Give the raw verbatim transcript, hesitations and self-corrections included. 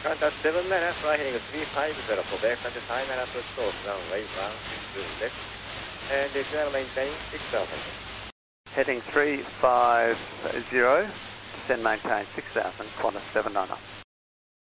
Contact seven minutes, fly heading three five zero Quebec, twenty-five minutes with course, runway one six six, and this air maintaining six thousand. Heading three five zero, descend maintain six thousand, Qantas seven niner.